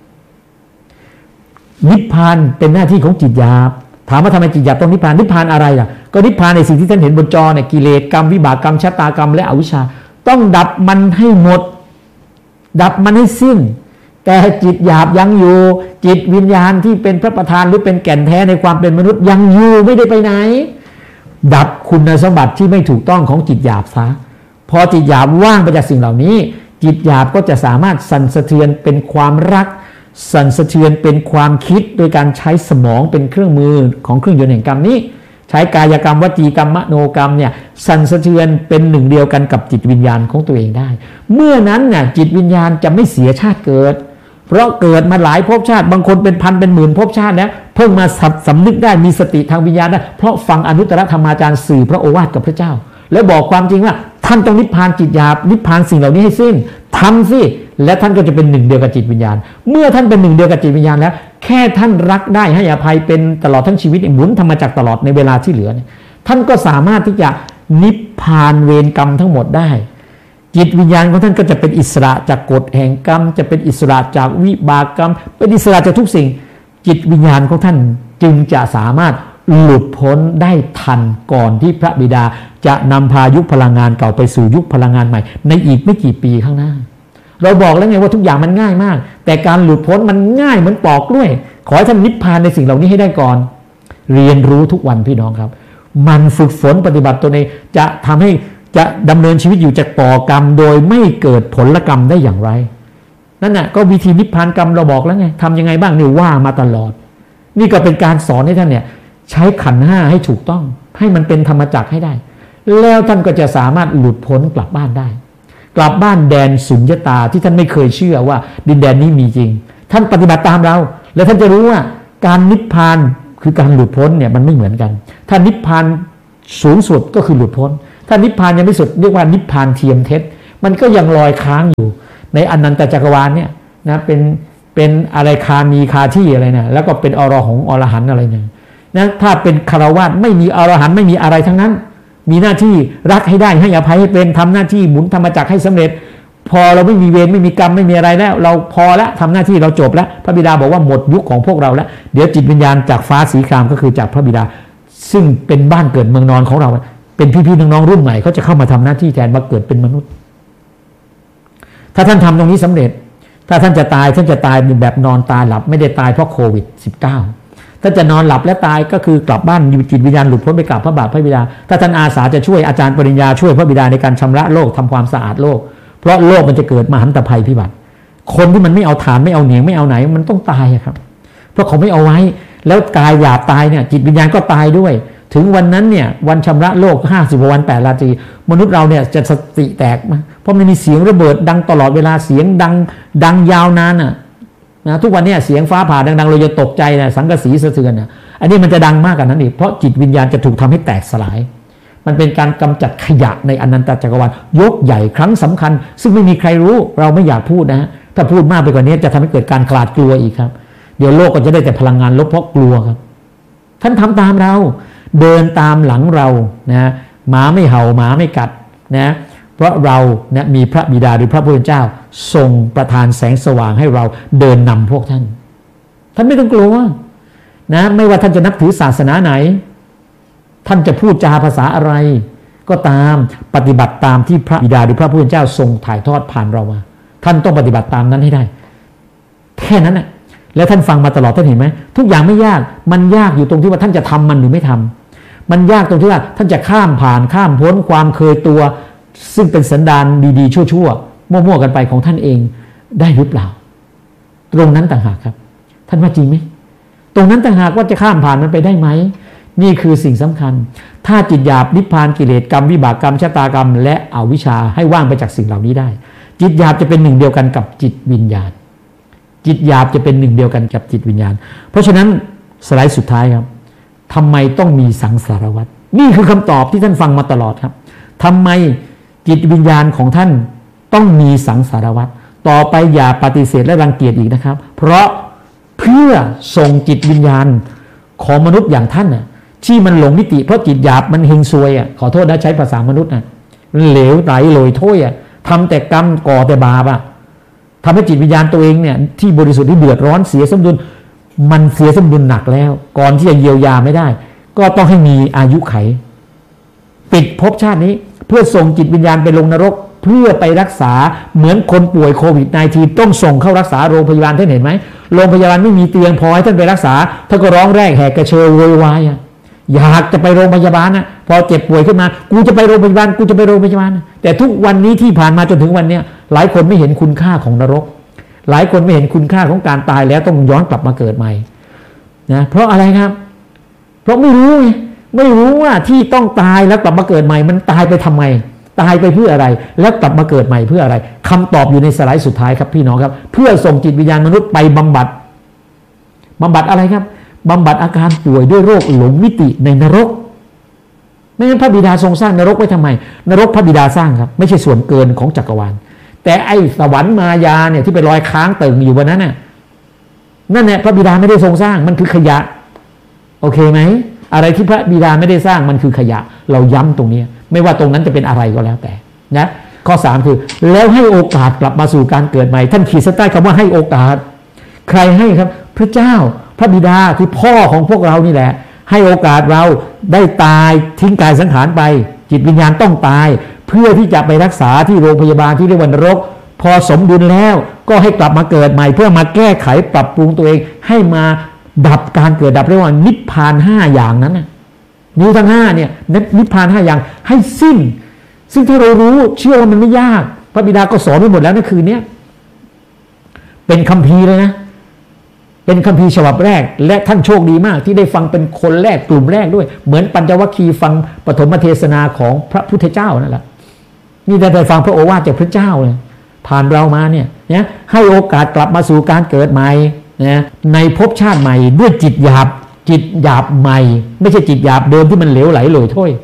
นิพพานเป็นหน้าที่ของจิตหยาบถามว่าทำไมจิตหยาบต้องนิพพานนิพพานอะไรล่ะก็นิพพานในสิ่งที่ท่านเห็นบนจอเนี่ยกิเลสกรรมวิบากกรรมชะตากรรมและอวิชชาต้องดับมันให้หมดดับมันให้สิ้นแต่จิตหยาบยังอยู่จิตวิญญาณที่เป็นพระประธานหรือเป็นแก่นแท้ในความเป็นมนุษย์ยังอยู่ไม่ได้ไปไหนดับคุณสมบัติที่ไม่ถูกต้องของจิตหยาบซะพอจิตหยาบว่างไปจากสิ่งเหล่านี้จิตหยาบก็จะสามารถสั่นสะเทือนเป็นความรักสั่นสะเทือนเป็นความคิดโดยการใช้สมองเป็นเครื่องมือของเครื่องยนต์แห่งกรรมนี้ใช้กายกรรมวจีกรรมมโนกรรมเนี่ยสั่นสะเทือนเป็นหนึ่งเดียวกันกับจิตวิญญาณของตัวเองได้เมื่อนั้นน่ะจิตวิญญาณจะไม่เสียชาติเกิดเพราะเกิดมาหลายภพชาติบางคนเป็นพันเป็นหมื่นภพชาติแล้วเพิ่งมาสำนึกได้มีสติทางวิญญาณได้เพราะฟังอนุตตรธรรมาจารย์สื่อพระโอวาทกับพระเจ้าแล้วบอกความจริงว่าท่านต้องนิพพานจิตหยาบนิพพานสิ่งเหล่านี้ให้สิ้นทำสิและท่านก็จะเป็นหนึ่งเดียวกับจิตวิญญาณเมื่อท่านเป็นหนึ่งเดียวกับจิตวิญญาณแล้วแค่ท่านรักได้ให้อภัยเป็นตลอดทั้งชีวิตหมุนธรรมจักรตลอดในเวลาที่เหลือเนี่ยท่านก็สามารถที่จะนิพพานเวรกรรมทั้งหมดได้จิตวิญญาณของท่านก็จะเป็นอิสระจากกฎแห่งกรรมจะเป็นอิสระจากวิบากกรรมเป็นอิสระจากทุกสิ่งจิตวิญญาณของท่านจึงจะสามารถหลุดพ้นได้ทันก่อนที่พระบิดาจะนำพายุคพลังงานเก่าไปสู่ยุคพลังงานใหม่ในอีกไม่กี่ปีข้างหน้าเราบอกแล้วไงว่าทุกอย่างมันง่ายมากแต่การหลุดพ้นมันง่ายเหมือนปอกกล้วยขอให้ท่านนิพพานในสิ่งเหล่านี้ให้ได้ก่อนเรียนรู้ทุกวันพี่น้องครับมันฝึกฝนปฏิบัติตัวเองจะทำให้จะดำเนินชีวิตอยู่จากก่อกรรมโดยไม่เกิดผลกรรมได้อย่างไรนั่นน่ะก็วิธีนิพพานกรรมเราบอกแล้วไงทำยังไงบ้างนี่ว่ามาตลอดนี่ก็เป็นการสอนให้ท่านเนี่ยใช้ขันธ์ห้าให้ถูกต้องให้มันเป็นธรรมจักรให้ได้แล้วท่านก็จะสามารถหลุดพ้นกลับบ้านได้กลับบ้านแดนสุญญตาที่ท่านไม่เคยเชื่อว่าดินแดนนี้มีจริงท่านปฏิบัติตามเราแล้วท่านจะรู้ว่าการนิพพานคือการหลุดพ้นเนี่ยมันไม่เหมือนกันถ้านิพพานสูงสุดก็คือหลุดพ้นถ้านิพพานยังไม่สุดเรียกว่านิพพานเทียมเท็จมันก็ยังลอยค้างอยู่ในอนันตจักรวาลเนี่ยนะเป็นเป็นอะไรคามีคาที่อะไรนะแล้วก็เป็นอรหงอรหันอะไรเนี่ยนะถ้าเป็นคารวะไม่มีอรหันไม่มีอะไรทั้งนั้นมีหน้าที่รักให้ได้ให้อภัยให้เป็นทำหน้าที่หมุนธรรมจักรให้สำเร็จพอเราไม่มีเวรไม่มีกรรมไม่มีอะไรแล้วเราพอแล้วทำหน้าที่เราจบแล้วพระบิดาบอกว่าหมดยุคของพวกเราแล้วเดี๋ยวจิตวิญญาณจากฟ้าสีครามก็คือจากพระบิดาซึ่งเป็นบ้านเกิดเมืองนอนของเราเป็นพี่ๆน้องๆรุ่นใหม่เขาจะเข้ามาทำหน้าที่แทนมาเกิดเป็นมนุษย์ถ้าท่านทำตรงนี้สำเร็จถ้าท่านจะตายท่านจะตายแบบนอนตายหลับไม่ได้ตายเพราะโควิด สิบเก้า ท่านจะนอนหลับและตายก็คือกลับบ้านจิตวิญญาณหลุดพ้นไปกับพระบาทพระบิดาถ้าท่านอาสาจะช่วยอาจารย์ปริญญาช่วยพระบิดาในการชำระโลกทำความสะอาดโลกเพราะโลกมันจะเกิดมหันตภัยพิบัติคนที่มันไม่เอาฐานไม่เอาเหนียงไม่เอาไหนมันต้องตายครับเพราะเขาไม่เอาไว้แล้วกายหยาบตายเนี่ยจิตวิญญาณก็ตายด้วยถึงวันนั้นเนี่ยวันชำระโลกห้าสิบวันแปดราตรีมนุษย์เราเนี่ยจะสติแตกมั้ยเพราะมันมีเสียงระเบิดดังตลอดเวลาเสียงดังดังยาวนานน่ะนะทุกวันนี้เสียงฟ้าผ่าดังๆเราจะตกใจนะสังกะสีสะเทือนน่ะอันนี้มันจะดังมากกว่านั้นอีกเพราะจิตวิญญาณจะถูกทำให้แตกสลายมันเป็นการกำจัดขยะในอนันตจักรวาลยกใหญ่ครั้งสำคัญซึ่งไม่มีใครรู้เราไม่อยากพูดนะฮะถ้าพูดมากไปกว่านี้จะทำให้เกิดการขลาดกลัวอีกครับเดี๋ยวโลกก็จะได้แต่พลังงานลบเพราะกลัวครับท่านทำตามเราเดินตามหลังเรานะหมาไม่เห่าหมาไม่กัดนะเพราะเรานะมีพระบิดาหรือพระพุทธเจ้าทรงประทานแสงสว่างให้เราเดินนำพวกท่านท่านไม่ต้องกลัวนะไม่ว่าท่านจะนับถือศาสนาไหนท่านจะพูดจาภาษาอะไรก็ตามปฏิบัติตามที่พระบิดาหรือพระพุทธเจ้าทรงถ่ายทอดผ่านเรามาท่านต้องปฏิบัติตามนั้นให้ได้แค่นั้นแหละแล้วท่านฟังมาตลอดท่านเห็นไหมทุกอย่างไม่ยากมันยากอยู่ตรงที่ว่าท่านจะทำมันหรือไม่ทำมันยากตรงที่ว่าท่านจะข้ามผ่านข้ามพ้นความเคยตัวซึ่งเป็นสันดานดีๆชั่วๆมั่วๆกันไปของท่านเองได้หรือเปล่าตรงนั้นต่างหากครับท่านว่าจริงไหมตรงนั้นต่างหากว่าจะข้ามผ่านมันไปได้ไหมนี่คือสิ่งสำคัญถ้าจิตหยาบนิพพานกิเลสกรรมวิบากกรรมชะตากรรมและอวิชชาให้ว่างไปจากสิ่งเหล่านี้ได้จิตหยาบจะเป็นหนึ่งเดียวกันกับจิตวิญญาณจิตหยาบจะเป็นหนึ่งเดียวกันกับจิตวิญญาณเพราะฉะนั้นสไลด์สุดท้ายครับทำไมต้องมีสังสารวัฏนี่คือคำตอบที่ท่านฟังมาตลอดครับทำไมจิตวิญญาณของท่านต้องมีสังสารวัฏต่อไปอย่าปฏิเสธและรังเกียจอีกนะครับเพราะเพื่อส่งจิตวิญญาณของมนุษย์อย่างท่านน่ะที่มันหลงมิติเพราะจิตหยาบมันเฮงซวยอ่ะขอโทษนะใช้ภาษามนุษย์นะเหลวไหลลอยถ้วยอ่ะทำแต่กรรมก่อแต่บาปอ่ะทำให้จิตวิญญาณตัวเองเนี่ยที่บริสุทธิ์ที่เดือดร้อนเสียสมดุลมันเสียสมดุลหนักแล้วก่อนที่จะเยียวยาไม่ได้ก็ต้องให้มีอายุไขปิดภพชาตินี้เพื่อส่งจิตวิญญาณไปลงนรกเพื่อไปรักษาเหมือนคนป่วยโควิด สิบเก้า ต้องส่งเข้ารักษาโรงพยาบาลท่านเห็นไหมโรงพยาบาลไม่มีเตียงพอให้ท่านไปรักษาท่านก็ร้องแรกแหกกระเชอโวยวายอยากจะไปโรงพยาบาลนะพอเจ็บป่วยขึ้นมากูจะไปโรงพยาบาลกูจะไปโรงพยาบาลแต่ทุกวันนี้ที่ผ่านมาจนถึงวันนี้หลายคนไม่เห็นคุณค่าของนรกหลายคนไม่เห็นคุณค่าของการตายแล้วต้องย้อนกลับมาเกิดใหม่นะเพราะอะไรครับเพราะไม่รู้ไงไม่รู้ว่าที่ต้องตายแล้วกลับมาเกิดใหม่มันตายไปทำไมตายไปเพื่ออะไรแล้วกลับมาเกิดใหม่เพื่ออะไรคำตอบอยู่ในสไลด์สุดท้ายครับพี่น้องครับเพื่อส่งจิตวิญญาณมนุษย์ไปบำบัดบำบัดอะไรครับบำบัดอาการป่วยด้วยโรคหลงมิติในนรกไม่งั้นพระบิดาทรงสร้างนรกไว้ทำไมนรกพระบิดาสร้างครับไม่ใช่ส่วนเกินของจักรวาลแต่ไอ้สวรรค์มายาเนี่ยที่ไปลอยค้างเติ่งอยู่บนนั้นน่ะนั่นแหละพระบิดาไม่ได้ทรงสร้างมันคือขยะโอเคไหมอะไรที่พระบิดาไม่ได้สร้างมันคือขยะเราย้ำตรงนี้ไม่ว่าตรงนั้นจะเป็นอะไรก็แล้วแต่นะข้อสามคือแล้วให้โอกาสกลับมาสู่การเกิดใหม่ท่านขีดเส้นใต้คำว่าให้โอกาสใครให้ครับพระเจ้าพระบิดาคือพ่อของพวกเรานี่แหละให้โอกาสเราได้ตายทิ้งกายสังขารไปจิตวิญญาณต้องตายเพื่อที่จะไปรักษาที่โรงพยาบาลที่เรียกว่านรกพอสมดุลแล้วก็ให้กลับมาเกิดใหม่เพื่อมาแก้ไขปรับปรุงตัวเองให้มาดับการเกิดดับเรียกว่านิพพานห้าอย่างนั้นนะนิ้วทั้งห้าเนี่ยนิพพานห้าอย่างให้สิ้นซึ่งถ้าเรารู้เชื่อว่ามันไม่ยากพระบิดาก็สอนไว้หมดแล้วในคืนนี้เป็นคัมภีร์เลยนะเป็นคัมภีร์ฉบับแรกและท่านโชคดีมากที่ได้ฟังเป็นคนแรกกลุ่มแรกด้วยเหมือนปัญจวัคคีย์ฟังปฐมเทศนาของพระพุทธเจ้านั่นแหละนี่ได้ไปฟังพระโอวาทจากพระเจ้าเลยผ่านเรามาเนี่ยนะให้โอกาสกลับมาสู่การเกิดใหม่นะในภพชาติใหม่ด้วยจิตหยาบจิตหยาบใหม่ไม่ใช่จิตหยาบเดิมที่มันเหลวไหลลอยถ้วย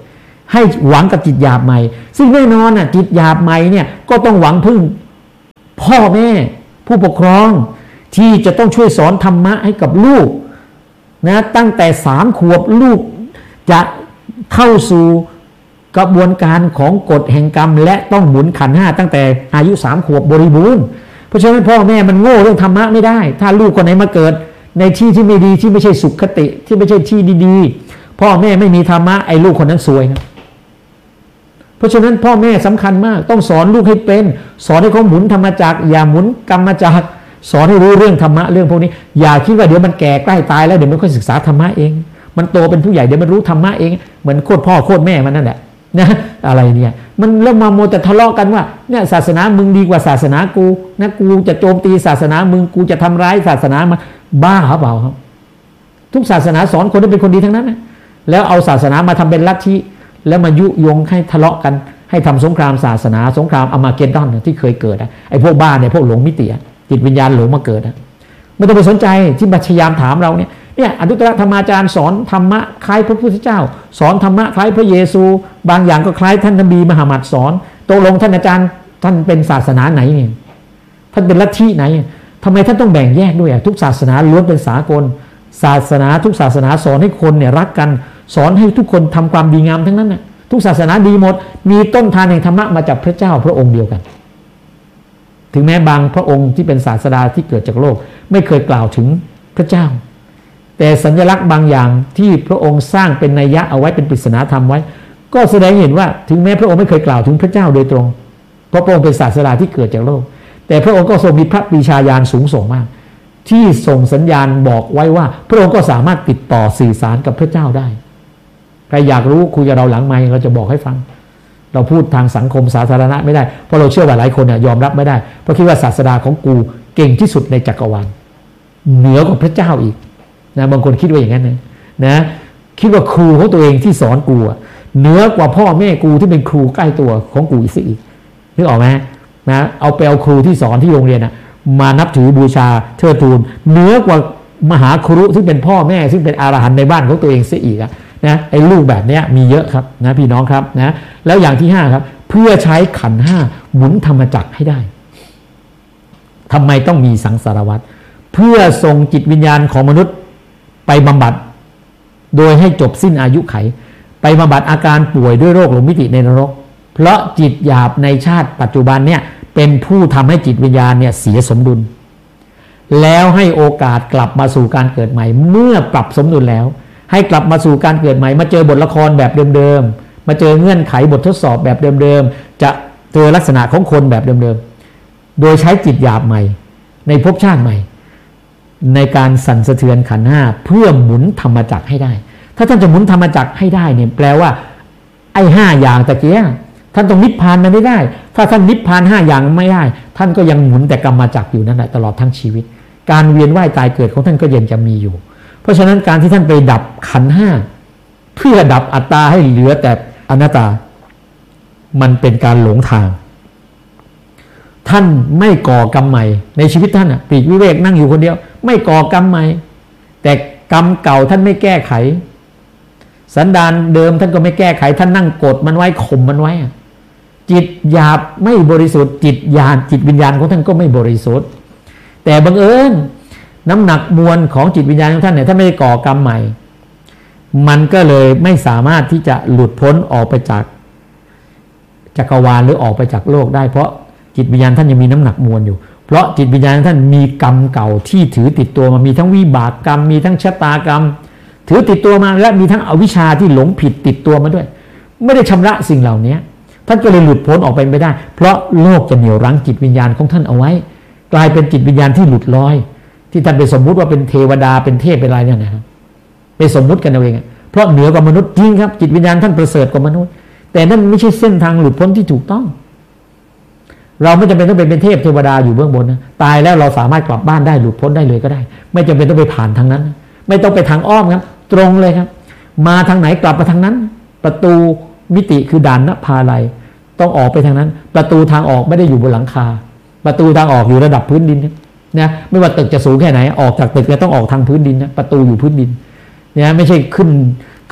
ให้หวังกับจิตหยาบใหม่ซึ่งแน่นอนน่ะจิตหยาบใหม่เนี่ยก็ต้องหวังพึ่งพ่อแม่ผู้ปกครองที่จะต้องช่วยสอนธรรมะให้กับลูกนะตั้งแต่สามขวบลูกจะเข้าสู่กระบวนการของกฎแห่งกรรมและต้องหมุนขันธ์ห้าตั้งแต่อายุสามขวบบริบูรณ์เพราะฉะนั้นพ่อแม่มันโง่เรื่องธรรมะไม่ได้ถ้าลูกคนไหนมาเกิดในที่ที่ไม่ดีที่ไม่ใช่สุขคติที่ไม่ใช่ที่ดีๆพ่อแม่ไม่มีธรรมะไอ้ลูกคนนั้นซวยนะเพราะฉะนั้นพ่อแม่สำคัญมากต้องสอนลูกให้เป็นสอนให้เขาหมุนธรรมจักรอย่าหมุนกรรมจักรสอนให้รู้เรื่องธรรมะเรื่องพวกนี้อย่าคิดว่าเดี๋ยวมันแก่ใกล้ตายแล้วเดี๋ยวมันค่อยศึกษาธรรมะเองมันโตเป็นผู้ใหญ่เดี๋ยวมันรู้ธรรมะเองเหมือนโคตรพ่อโคตรแม่มันนั่นแหละนะอะไรเนี่ยมันเริ่มมาโมแต่ทะเลาะกันว่าเนี่ยศาสนามึงดีกว่าศาสนากูนะกูจะโจมตีศาสนามึงกูจะทำร้ายศาสนามันบ้าหรือเปล่าครับทุกศาสนาสอนคนให้เป็นคนดีทั้งนั้นนะแล้วเอาศาสนามาทำเป็นลัทธิแล้วมายุยงให้ทะเลาะกันให้ทำสงครามศาสนาสงครามอามาเกดดอนที่เคยเกิดอะไอ้พวกบ้าเนี่ยพวกหลงมิติจิตวิญญาณหลงมาเกิดอะไม่ต้องไปสนใจที่พยายามถามเราเนี่ยเนี่ยอนุตตรธรรมาจารย์สอนธรรมะคล้ายพระพุทธเจ้าสอนธรรมะคล้ายพระเยซูบางอย่างก็คล้ายท่านนบีมหามัดสอนตกลงท่านอาจารย์ท่านเป็นศาสนาไหนเนี่ยท่านเป็นลัทธิไหนทำไมท่านต้องแบ่งแยกด้วยอ่ะทุกศาสนาล้วนเป็นสากลศาสนาทุกศาสนาสอนให้คนเนี่ยรักกันสอนให้ทุกคนทำความดีงามทั้งนั้นน่ะทุกศาสนาดีหมดมีต้นทานแห่งธรรมะมาจากพระเจ้าพระองค์เดียวกันถึงแม้บางพระองค์ที่เป็นศาสดาที่เกิดจากโลกไม่เคยกล่าวถึงพระเจ้าแต่สัญลักษณ์บางอย่างที่พระองค์สร้างเป็นนัยยะเอาไว้เป็นปริศนาธรรมไว้ก็แสดงเห็นว่าถึงแม้พระองค์ไม่เคยกล่าวถึงพระเจ้าโดยตรงเพราะพระองค์เป็นศาสดาที่เกิดจากโลกแต่พระองค์ก็ทรงมีพระปรีชาญาณสูงส่งมากที่ส่งสัญญาณบอกไว้ว่าพระองค์ก็สามารถติดต่อสื่อสารกับพระเจ้าได้ใครอยากรู้คุยกับเราหลังไมค์เราจะบอกให้ฟังเราพูดทางสังคมสาธารณะไม่ได้เพราะเราเชื่อว่าหลายคนเนี่ยยอมรับไม่ได้เพราะคิดว่าศาสดาของกูเก่งที่สุดในจักรวาลเหนือกว่าพระเจ้าอีกนะบางคนคิดว่าอย่างนั้นนะนะคิดว่าครูของตัวเองที่สอนกูเหนือกว่าพ่อแม่กูที่เป็นครูใกล้ตัวของกูอีกสิอีกนึกออกไหมนะเอาไปเอาครูที่สอนที่โรงเรียนนะมานับถือบูชาเทิดทูนเหนือกว่ามหาครุซึ่งเป็นพ่อแม่ซึ่งเป็นอรหันต์ในบ้านของตัวเองเสียอีกนะไอ้ลูกแบบนี้มีเยอะครับนะพี่น้องครับนะแล้วอย่างที่ห้าครับเพื่อใช้ขันธ์ห้าหมุนธรรมจักรให้ได้ทำไมต้องมีสังสารวัฏเพื่อส่งจิตวิญญาณของมนุษย์ไปบำบัดโดยให้จบสิ้นอายุไขไปบำบัดอาการป่วยด้วยโรคหลงมิติในนรกเพราะจิตหยาบในชาติปัจจุบันเนี่ยเป็นผู้ทำให้จิตวิญญาณเนี่ยเสียสมดุลแล้วให้โอกาสกลับมาสู่การเกิดใหม่เมื่อปรับสมดุลแล้วให้กลับมาสู่การเกิดใหม่มาเจอบทละครแบบเดิมๆมาเจอเงื่อนไขบททดสอบแบบเดิมๆจะเจอลักษณะของคนแบบเดิมๆโดยใช้จิตหยาบใหม่ในภพชาติใหม่ในการสั่นสะเทือนขันธ์ห้าเพื่อหมุนธรรมจักรให้ได้ถ้าท่านจะหมุนธรรมจักรให้ได้เนี่ยแปลว่าไอ้ห้าอย่างตะเกียท่านต้องนิพพานมันไม่ได้ถ้าท่านนิพพานห้าอย่างไม่ได้ท่านก็ยังหมุนแต่กรรมจักรอยู่นั่นแหละตลอดทั้งชีวิตการเวียนว่ายตายเกิดของท่านก็ยังจะมีอยู่เพราะฉะนั้นการที่ท่านไปดับขันธ์ห้าเพื่อดับอัตตาให้เหลือแต่อนัตตามันเป็นการหลงทางท่านไม่ก่อกรรมใหม่ในชีวิตท่านอ่ะปีกวิเวกนั่งอยู่คนเดียวไม่ก่อกรรมใหม่แต่กรรมเก่าท่านไม่แก้ไขสันดานเดิมท่านก็ไม่แก้ไขท่านนั่งกดมันไว้ข่มมันไว้จิตหยาบไม่บริสุทธิ์จิตญาณจิตวิญญาณของท่านก็ไม่บริสุทธิ์แต่บังเอิญน้ำหนักมวลของจิตวิญญาณของท่านเนี่ยท่านไม่ได้ก่อกรรมใหม่มันก็เลยไม่สามารถที่จะหลุดพ้นออกไปจากจักรวาลหรือออกไปจากโลกได้เพราะจิตวิญญาณท่านยังมีน้ำหนักมวลอยู่เพราะจิตวิญญาณท่านมีกรรมเก่าที่ถือติดตัวมามีทั้งวิบากกรรมมีทั้งชะตากรรมถือติดตัวมาและมีทั้งอวิชชาที่หลงผิดติดตัวมาด้วยไม่ได้ชำระสิ่งเหล่านี้ท่านก็เลยหลุดพ้นออกไปไม่ได้เพราะโลกจะเหนี่ยวรั้งจิตวิญญาณของท่านเอาไว้กลายเป็นจิตวิญญาณที่หลุดลอยที่ท่านไปสมมุติว่าเป็นเทวดาเป็นเทพเป็นอะไรเนี่ยนะครับไปสมมุติกันเอาเองเพราะเหนือกว่ามนุษย์จริงครับจิตวิญญาณท่านประเสริฐกว่ามนุษย์แต่นั่นไม่ใช่เส้นทางหลุดพ้นที่ถูกต้องเราไม่จำเป็นต้องไปเป็นเทพเทวดาอยู่เบื้องบนนะตายแล้วเราสามารถกลับบ้านได้หลุดพ้นได้เลยก็ได้ไม่จำเป็นต้องไปผ่านทางนั้นไม่ต้องไปทางอ้อมครับตรงเลยครับมาทางไหนกลับมาทางนั้นประตูมิติคือด่านนภาลัยต้องออกไปทางนั้นประตูทางออกไม่ได้อยู่บนหลังคาประตูทางออกอยู่ระดับพื้นดินนะไม่ว่าตึกจะสูงแค่ไหนออกจากตึกก็ต้องออกทางพื้นดินนะประตูอยู่พื้นดินนะไม่ใช่ขึ้น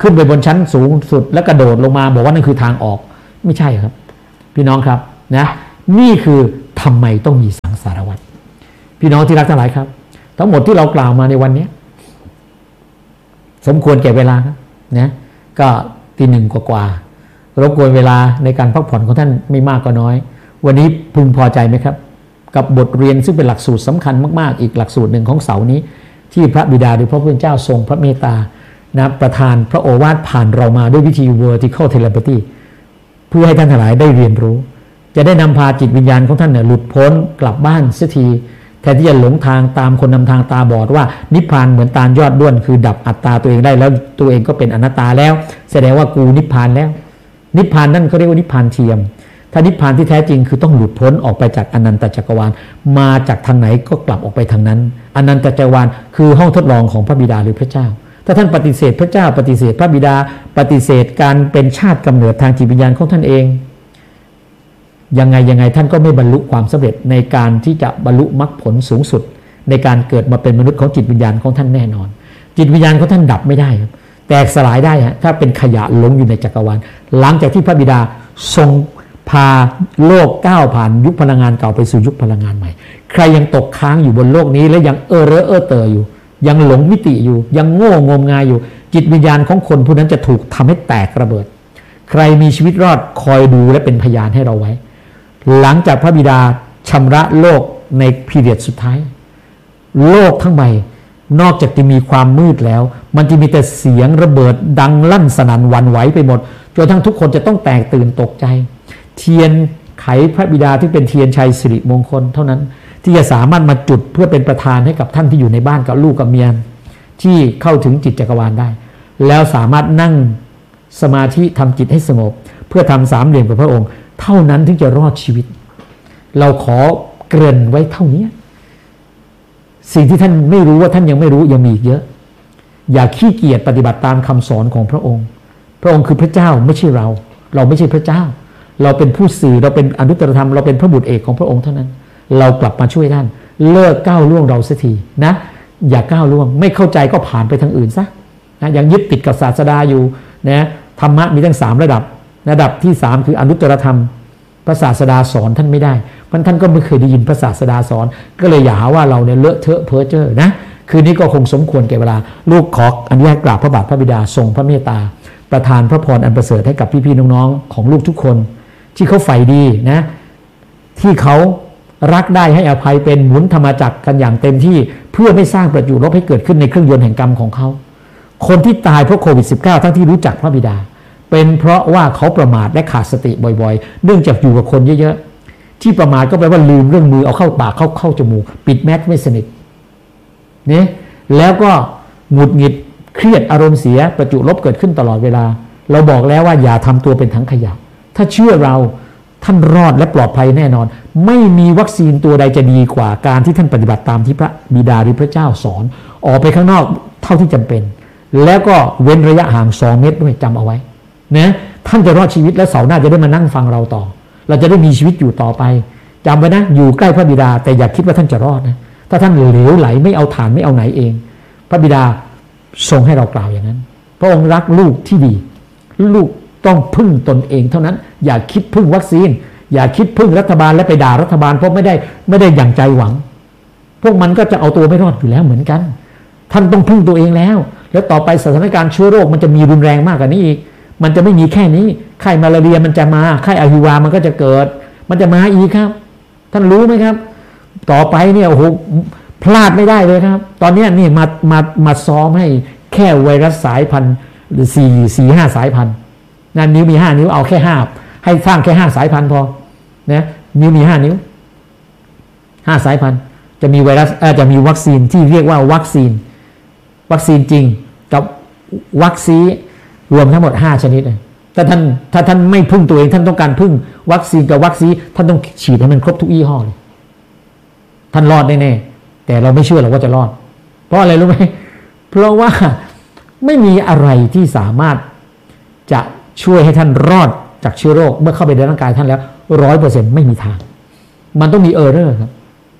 ขึ้นไปบนชั้นสูงสุดแล้วกระโดดลงมาบอกว่านั่นคือทางออกไม่ใช่ครับพี่น้องครับนะนี่คือทำไมต้องมีสังสารวัฏพี่น้องที่รักทั้งหลายครับทั้งหมดที่เรากล่าวมาในวันนี้สมควรแก่เวลาครับนะก็ตีหนึ่งกว่าๆรบกวนเวลาในการพักผ่อนของท่านไม่มากก็น้อยวันนี้พึงพอใจไหมครับกับบทเรียนซึ่งเป็นหลักสูตรสำคัญมากๆอีกหลักสูตรหนึ่งของเสาร์นี้ที่พระบิดาหรือพระผู้เป็นเจ้าทรงพระเมตตานะประทานพระโอวาทผ่านเรามาด้วยวิธี vertical telepathy เพื่อให้ท่านทั้งหลายได้เรียนรู้จะได้นำพาจิตวิญญาณของท่านเนี่ยหลุดพ้นกลับบ้านเสียทีแทนที่จะหลงทางตามคนนำทางตาบอดว่านิพพานเหมือนตาลยอดด้วนคือดับอัตตาตัวเองได้แล้วตัวเองก็เป็นอนัตตาแล้วแสดงว่ากูนิพพานแล้วนิพพานนั่นเขาเรียกว่านิพพานเทียมถ้านิพพานที่แท้จริงคือต้องหลุดพ้นออกไปจากอนันตจักรวาลมาจากทางไหนก็กลับออกไปทางนั้นอนันตจักรวาลคือห้องทดลองของพระบิดาหรือพระเจ้าถ้าท่านปฏิเสธพระเจ้าปฏิเสธพระบิดาปฏิเสธการเป็นชาติกำเนิดทางจิตวิญญาณของท่านเองยังไงยังไงท่านก็ไม่บรรลุความสำเร็จในการที่จะบรรลุมรรคผลสูงสุดในการเกิดมาเป็นมนุษย์ของจิตวิญญาณของท่านแน่นอนจิตวิญญาณของท่านดับไม่ได้ครับแตกสลายได้ฮะถ้าเป็นขยะหลงอยู่ในจักรวาลหลังจากที่พระบิดาทรงพาโลกก้าวผ่านยุคพลังงานเก่าไปสู่ยุคพลังงานใหม่ใครยังตกค้างอยู่บนโลกนี้และยังเออเรอเออเตออยู่ยังหลงมิติอยู่ยังโง่งมงายอยู่จิตวิญญาณของคนผู้นั้นจะถูกทำให้แตกระเบิดใครมีชีวิตรอดคอยดูและเป็นพยานให้เราไว้หลังจากพระบิดาชำระโลกในพีเรียดสุดท้ายโลกทั้งใบนอกจากจะมีความมืดแล้วมันจะมีแต่เสียงระเบิดดังลั่นสนั่นหวั่นไหวไปหมดจนทั้งทุกคนจะต้องแตกตื่นตกใจเทียนไขพระบิดาที่เป็นเทียนชัยสิริมงคลเท่านั้นที่จะสามารถมาจุดเพื่อเป็นประธานให้กับท่านที่อยู่ในบ้านกับลูกกับเมียที่เข้าถึงจิตจักรวาลได้แล้วสามารถนั่งสมาธิทำจิตให้สงบเพื่อทำสามเหลี่ยมกับพระองค์เท่านั้นถึงจะรอดชีวิตเราขอเกริ่นไว้เท่านี้สิ่งที่ท่านไม่รู้ว่าท่านยังไม่รู้ยังมีอีกเยอะอย่าขี้เกียจปฏิบัติตามคำสอนของพระองค์พระองค์คือพระเจ้าไม่ใช่เราเราไม่ใช่พระเจ้าเราเป็นผู้สื่อเราเป็นอนุตตรธรรมเราเป็นพระบุตรเอกของพระองค์เท่านั้นเรากลับมาช่วยท่านเลิกก้าวล่วงเราเสียทีนะอย่าก้าวล่วงไม่เข้าใจก็ผ่านไปทางอื่นซะนะยังยึดติดกับศาสดาอยู่นะธรรมะมีทั้งสามระดับระดับที่สามคืออนุตตรธรรมพระศาสดาสอนท่านไม่ได้เพราะท่านก็ไม่เคยได้ยินพระศาสดาสอนก็เลยอย่าหาว่าเราเนี่ยเลอะเทอะเพ้อเจ้อนะคืนนี้ก็คงสมควรแก่เวลาลูกขออนุญาตกราบพระบาทพระบิดาทรงพระเมตตาประทานพระพรอันประเสริฐให้กับพี่ๆน้องๆของลูกทุกคนที่เขาใฝ่ดีนะที่เขารักได้ให้อภัยเป็นหมุนธรรมจักรกันอย่างเต็มที่เพื่อไม่สร้างประจุลบให้เกิดขึ้นในเครื่องยนต์แห่งกรรมของเขาคนที่ตายเพราะโควิด สิบเก้า ทั้งที่รู้จักพระบิดาเป็นเพราะว่าเขาประมาทและขาดสติบ่อยๆเนื่องจากอยู่กับคนเยอะๆที่ประมาทก็แปลว่าลืมเรื่องมือเอาเข้าปากเข้าเข้าจมูกปิดแมสไม่สนิทเนี่ยแล้วก็หงุดหงิดเครียดอารมณ์เสียประจุลบเกิดขึ้นตลอดเวลาเราบอกแล้วว่าอย่าทำตัวเป็นถังขยะถ้าเชื่อเราท่านรอดและปลอดภัยแน่นอนไม่มีวัคซีนตัวใดจะดีกว่าการที่ท่านปฏิบัติตามที่พระบิดาหรือพระเจ้าสอนออกไปข้างนอกเท่าที่จำเป็นแล้วก็เว้นระยะห่างสองเมตรด้วยจำเอาไว้นะท่านจะรอดชีวิตและเสาร์หน้าจะได้มานั่งฟังเราต่อเราจะได้มีชีวิตอยู่ต่อไปจำไว้นะอยู่ใกล้พระบิดาแต่อย่าคิดว่าท่านจะรอดนะถ้าท่านเหลวไหลไม่เอาฐานไม่เอาไหนเองพระบิดาทรงให้เรากล่าวอย่างนั้นพระองค์รักลูกที่ดีลูกต้องพึ่งตนเองเท่านั้นอย่าคิดพึ่งวัคซีนอย่าคิดพึ่งรัฐบาลและไปด่ารัฐบาลเพราะไม่ได้ไม่ได้อย่างใจหวังพวกมันก็จะเอาตัวไม่รอดอยู่แล้วเหมือนกันท่านต้องพึ่งตัวเองแล้วแล้วต่อไปสถานการณ์เชื้อโรคมันจะมีรุนแรงมากกว่านี้อีกมันจะไม่มีแค่นี้ไข้มาลาเรียมันจะมาไข้อะฮิวามันก็จะเกิดมันจะมาอีกครับท่านรู้ไหมครับต่อไปเนี่ยโอ้โหพลาดไม่ได้เลยครับตอนนี้นี่มามามาซ้อมให้แค่ไวรัสสายพันธุ์หรือสี่สี่ห้าสายพันธุ์นั่นนิ้วมีห้านิ้วเอาแค่ห้าให้สร้างแค่ห้าสายพันธุ์พอนะนิ้วมีห้านิ้วห้าสายพันธุ์จะมีไวรัสจะมีวัคซีนที่เรียกว่าวัคซีนวัคซีนจริงกับวัคซีนรวมทั้งหมดห้าชนิดเลยถ้าท่านถ้าท่านไม่พึ่งตัวเองท่านต้องการพึ่งวัคซีนกับวัคซีนท่านต้องฉีดให้มันครบทุกยี่ห้อเลยท่านรอดแน่ๆแต่เราไม่เชื่อหรอกว่าจะรอดเพราะอะไรรู้ไหมเพราะว่าไม่มีอะไรที่สามารถจะช่วยให้ท่านรอดจากเชื้อโรคเมื่อเข้าไปในร่างกายท่านแล้วร้อยเปอร์เซ็นต์ไม่มีทางมันต้องมีเออร์เรอร์ครับ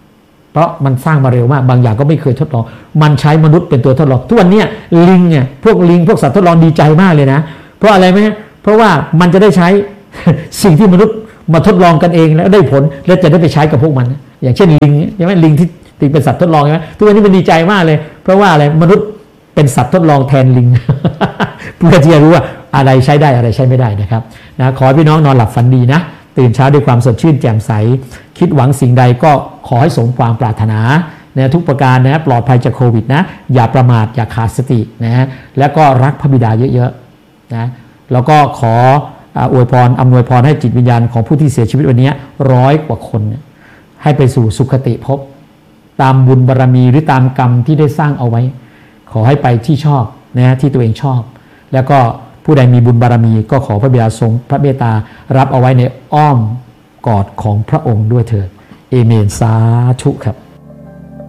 เพราะมันสร้างมาเร็วมากบางอย่างก็ไม่เคยทดลองมันใช้มนุษย์เป็นตัวทดลองทุกวันนี้ลิงเนี่ยพวกลิงพวกสัตว์ทดลองดีใจมากเลยนะเพราะอะไรไหมเพราะว่ามันจะได้ใช้ สิ่งที่มนุษย์มาทดลองกันเองแล้วได้ผลแล้วจะได้ไปใช้กับพวกมันอย่างเช่นลิงใช่ไหมลิงที่ติเป็นสัตว์ทดลองใช่ไหมทุกวันนี้มันดีใจมากเลยเพราะว่าอะไรมนุษย์เป็นสัตว์ทดลองแทนลิง เพื่อที่จะรู้ว่าอะไรใช้ได้อะไรใช้ไม่ได้นะครับนะขอให้พี่น้องนอนหลับฝันดีนะตื่นเช้าด้วยความสดชื่นแจ่มใสคิดหวังสิ่งใดก็ขอให้สมความปรารถนานะทุกประการนะปลอดภัยจากโควิดนะอย่าประมาทอย่าขาดสตินะแล้วก็รักพระบิดาเยอะๆนะแล้วก็ขออวยพรอำนวยพรให้จิตวิญญาณของผู้ที่เสียชีวิตวันนี้ร้อยกว่าคนให้ไปสู่สุคติภพตามบุญบารรมีหรือตามกรรมที่ได้สร้างเอาไว้ขอให้ไปที่ชอบนะที่ตัวเองชอบแล้วก็ผู้ใดมีบุญบารมีก็ขอพระบิดาทรงพระเมตตารับเอาไว้ในอ้อมกอดของพระองค์ด้วยเถิดเอเมนสาธุครับ